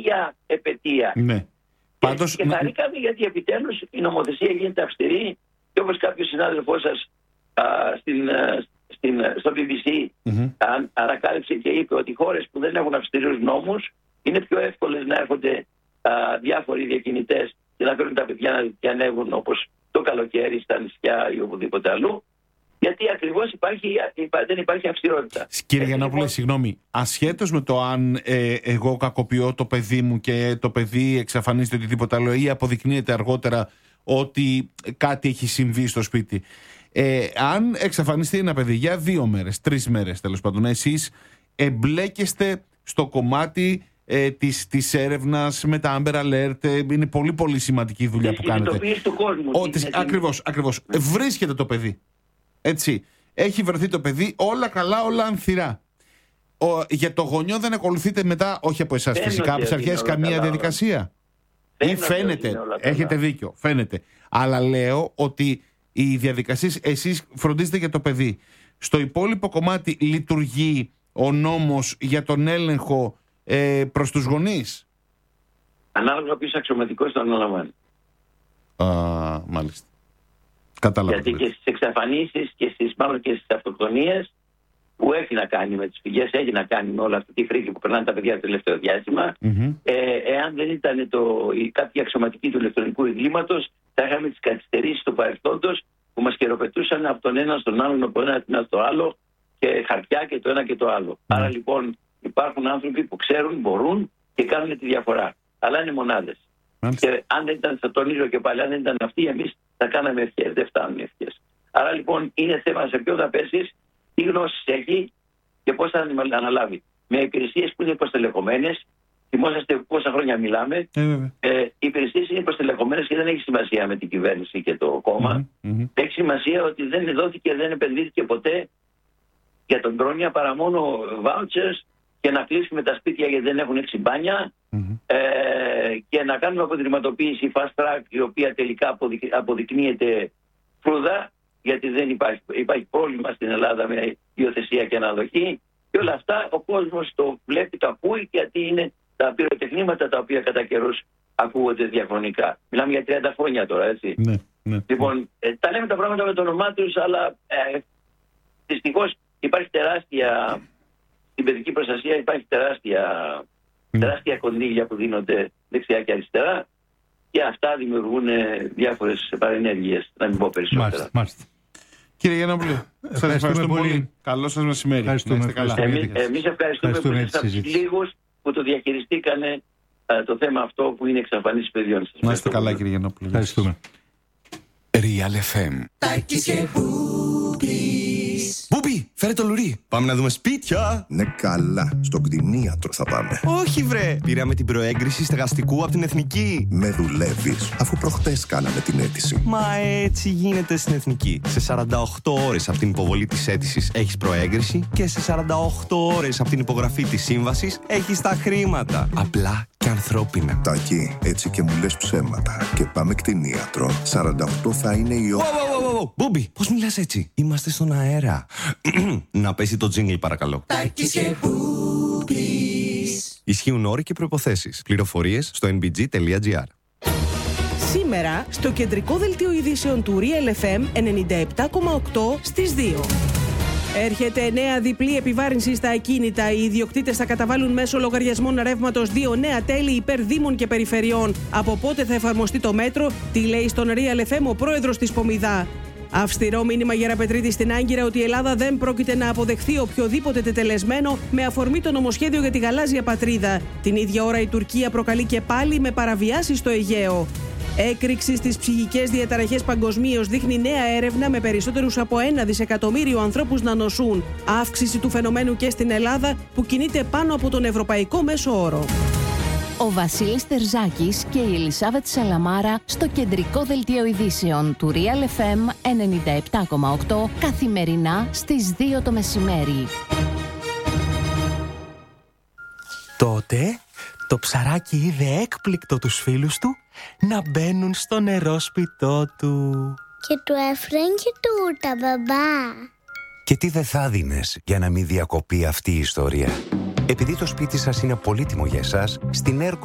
για επαιτία. Ναι. Και χαρήκαμε γιατί επιτέλους η νομοθεσία γίνεται αυστηρή και όπως κάποιος συνάδελφός σας στο BBC ανακάλυψε και είπε ότι χώρες που δεν έχουν αυστηρούς νόμους είναι πιο εύκολες να έρχονται διάφοροι διακινητές και να φέρουν τα παιδιά να διανεύουν όπως το καλοκαίρι στα νησιά ή οπουδήποτε αλλού, γιατί ακριβώς δεν υπάρχει αυστηρότητα. Κύριε Γιαννόπουλε, συγγνώμη, ασχέτως με το αν εγώ κακοποιώ το παιδί μου και το παιδί εξαφανίζεται οτιδήποτε άλλο ή αποδεικνύεται αργότερα ότι κάτι έχει συμβεί στο σπίτι, αν εξαφανιστεί ένα παιδί για 2 μέρες, 3 μέρες τέλος πάντων, εσείς εμπλέκεστε στο κομμάτι της έρευνας με τα Amber Alert. Είναι πολύ πολύ σημαντική η δουλειά που κάνετε. Ακριβώς. Βρίσκεται το παιδί. Έτσι. Έχει βρεθεί το παιδί, όλα καλά, όλα ανθυρά. Για το γονιό δεν ακολουθείτε μετά, όχι από εσάς φυσικά, από τις αρχές καμία διαδικασία? Ή φαίνεται, έχετε δίκιο, φαίνεται. Αλλά λέω ότι οι διαδικασίες, εσείς φροντίζετε για το παιδί. Στο υπόλοιπο κομμάτι λειτουργεί ο νόμος για τον έλεγχο προς τους γονείς? Ανάλογα ποιος αξιωματικός το αναλαμβάνει. Μάλιστα. Κατάλαβα. Γιατί και στις εξαφανίσεις και στις αυτοκτονίες που έχει να κάνει με τις πηγές, έχει να κάνει με όλη αυτή τη φρίκη που περνάνε τα παιδιά το τελευταίο διάστημα, εάν δεν ήταν κάποιοι αξιωματικοί του ηλεκτρονικού εγκλήματος, θα είχαμε τις καθυστερήσεις του παρελθόντος που μας χειροπετούσαν από τον ένα στον άλλον, από ένα στο άλλο, και χαρτιά και το ένα και το άλλο. Άρα λοιπόν υπάρχουν άνθρωποι που ξέρουν, μπορούν και κάνουν τη διαφορά. Αλλά είναι μονάδες. Και αν δεν ήταν, θα τονίζω και πάλι, αν δεν ήταν αυτοί, εμείς θα κάναμε ευχές. Δεν φτάνουν οι ευχές. Άρα λοιπόν είναι θέμα σε ποιο θα πέσεις, τι γνώσεις έχει και πώς θα αναλάβει. Με υπηρεσίες που είναι υποστελεχωμένες, θυμόσαστε πόσα χρόνια μιλάμε, οι υπηρεσίες είναι υποστελεχωμένες και δεν έχει σημασία με την κυβέρνηση και το κόμμα. Έχει σημασία ότι δεν δόθηκε, δεν επενδύθηκε ποτέ για τον Πρόνοια παρά μόνο vouchers και να κλείσουμε τα σπίτια γιατί δεν έχουν 6 μπάνια και να κάνουμε αποδρυματοποίηση fast track, η οποία τελικά αποδεικνύεται φρούδα, γιατί δεν υπάρχει πρόβλημα στην Ελλάδα με υιοθεσία και αναδοχή, και όλα αυτά ο κόσμος το βλέπει, το ακούει, γιατί είναι τα πυροτεχνήματα τα οποία κατά καιρούς ακούγονται διαχρονικά. Μιλάμε για 30 χρόνια τώρα, έτσι. Λοιπόν, τα λέμε τα πράγματα με το όνομά τους, αλλά δυστυχώς υπάρχει τεράστια, στην παιδική προστασία υπάρχει τεράστια κονδύλια που δίνονται δεξιά και αριστερά, και αυτά δημιουργούν διάφορες παρενέργειες, να μην πω περισσότερα. Μάλιστα. Κύριε Γιαννόπουλε, σας ευχαριστούμε πολύ. Καλό σας μεσημέρι. Εμείς ευχαριστούμε που είστε από τους λίγους που το διαχειριστήκανε το θέμα αυτό που είναι εξαφανίσεις παιδιών. Να είστε καλά, κύριε Γιαννόπουλε. Ευχαριστούμε. Real FM. Μπούμπι, φέρε το λουρί. Πάμε να δούμε σπίτια. Ναι, καλά. Στο κτηνίατρο θα πάμε. Όχι, βρε. Πήραμε την προέγκριση στεγαστικού από την Εθνική. Με δουλεύεις, αφού προχτές κάναμε την αίτηση. Μα έτσι γίνεται στην Εθνική. Σε 48 ώρες από την υποβολή της αίτησης έχεις προέγκριση και σε 48 ώρες από την υπογραφή της σύμβασης έχεις τα χρήματα. Απλά και ανθρώπινα. Τάκη, έτσι και μου λες ψέματα. Και πάμε κτηνίατρο. 48 θα είναι η ώρα. Μπούμπι, πώς μιλάς έτσι? Είμαστε στον αέρα. Να πέσει το τζίνγκλ, παρακαλώ. Τάκης και Μπούμπις. Ισχύουν όροι και προϋποθέσεις. Πληροφορίες στο nbg.gr. Σήμερα, στο κεντρικό δελτίο ειδήσεων του Real FM 97,8 στις 2. Έρχεται νέα διπλή επιβάρυνση στα ακίνητα. Οι ιδιοκτήτες θα καταβάλουν μέσω λογαριασμών ρεύματος 2 νέα τέλη υπέρ δήμων και περιφερειών. Από πότε θα εφαρμοστεί το μέτρο, τι λέει στον Real FM ο πρόεδρος της Πομιδά. Αυστηρό μήνυμα Γεραπετρίτη στην Άγκυρα ότι η Ελλάδα δεν πρόκειται να αποδεχθεί οποιοδήποτε τετελεσμένο με αφορμή το νομοσχέδιο για τη γαλάζια πατρίδα. Την ίδια ώρα η Τουρκία προκαλεί και πάλι με παραβιάσεις στο Αιγαίο. Έκρηξη στις ψυχικές διαταραχές παγκοσμίως δείχνει νέα έρευνα με περισσότερους από 1 δισεκατομμύριο ανθρώπους να νοσούν. Αύξηση του φαινομένου και στην Ελλάδα που κινείται πάνω από τον ευρωπαϊκό μέσο όρο. Ο Βασίλης Τερζάκης και η Ελισάβετ Σαλαμάρα στο κεντρικό δελτίο ειδήσεων του Real FM 97,8 καθημερινά στις 2 το μεσημέρι. Τότε το ψαράκι είδε έκπληκτο τους φίλους του να μπαίνουν στο νερόσπιτό του. Και του έφεραν και τούρτα, μπαμπά. Και τι δεν θα δίνες για να μην διακοπεί αυτή η ιστορία? Επειδή το σπίτι σας είναι πολύτιμο για εσάς, στην Ergo